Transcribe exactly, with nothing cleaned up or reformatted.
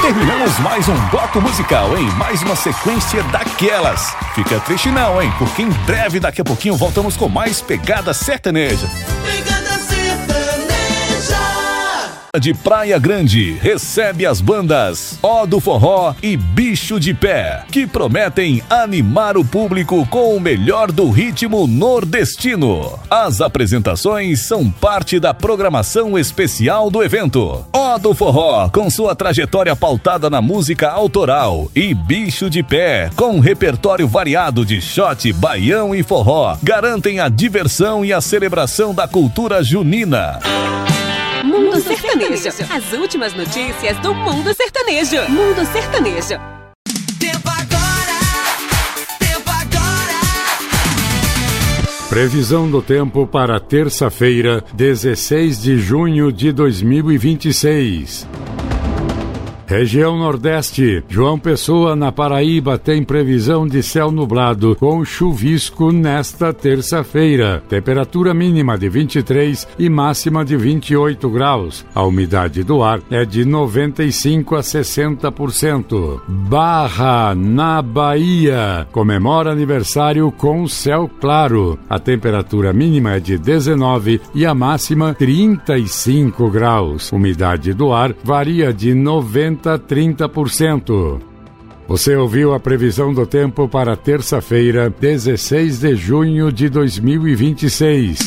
Terminamos mais um bloco musical, hein? Mais uma sequência daquelas. Fica triste não, hein? Porque em breve, daqui a pouquinho, voltamos com mais Pegada Sertaneja. Pegada Sertaneja. De Praia Grande, recebe as bandas Ó do Forró e Bicho de Pé, que prometem animar o público com o melhor do ritmo nordestino. As apresentações são parte da programação especial do evento. Ó do Forró, com sua trajetória pautada na música autoral, e Bicho de Pé, com um repertório variado de shot, baião e forró, garantem a diversão e a celebração da cultura junina. Mundo Sertanejo. As últimas notícias do Mundo Sertanejo. Mundo Sertanejo. Tempo agora. Tempo agora. Previsão do tempo para terça-feira, dezesseis de junho de dois mil e vinte e seis. Região Nordeste, João Pessoa, na Paraíba, tem previsão de céu nublado com chuvisco nesta terça-feira. Temperatura mínima de vinte e três e máxima de vinte e oito graus. A umidade do ar é de noventa e cinco a sessenta por cento. Barra, na Bahia, comemora aniversário com céu claro. A temperatura mínima é de dezenove e a máxima trinta e cinco graus. Umidade do ar varia de noventa a trinta por cento. Você ouviu a previsão do tempo para terça-feira, dezesseis de junho de dois mil e vinte e seis.